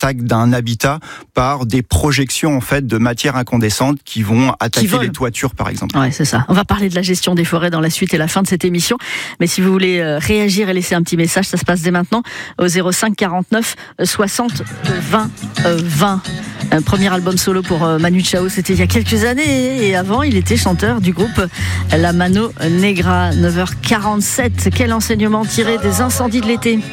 l'attaque d'un habitat par des projections en fait de matière incandescente qui vont attaquer les toitures par exemple. Ouais, c'est ça. On va parler de la gestion des forêts dans la suite et la fin de cette émission. Mais si vous voulez réagir et laisser un petit message, ça se passe dès maintenant au 05 49 60 20 20. Un premier album solo pour Manu Chao, c'était il y a quelques années, et avant il était chanteur du groupe La Mano Negra. 9h47, quel enseignement tiré des incendies de l'été?